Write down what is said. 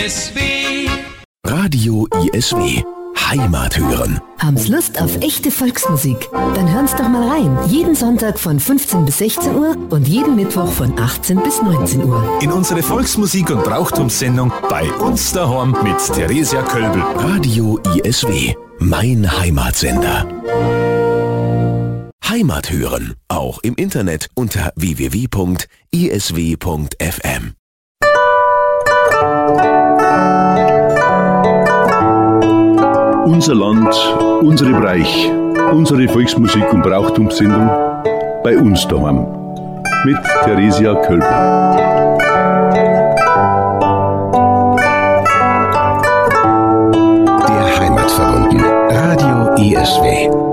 ISW. Radio ISW. Heimat hören. Haben's Lust auf echte Volksmusik? Dann hören's doch mal rein. Jeden Sonntag von 15 bis 16 Uhr und jeden Mittwoch von 18 bis 19 Uhr. In unsere Volksmusik- und Brauchtumssendung bei uns daheim mit Theresia Kölbel. Radio ISW. Mein Heimatsender. Heimat hören. Auch im Internet unter www.isw.fm. Unser Land, unsere Bereich, unsere Volksmusik- und Brauchtumssendung bei uns daheim. Mit Theresia Kölbel. Der Heimatverbunden. Radio ISW.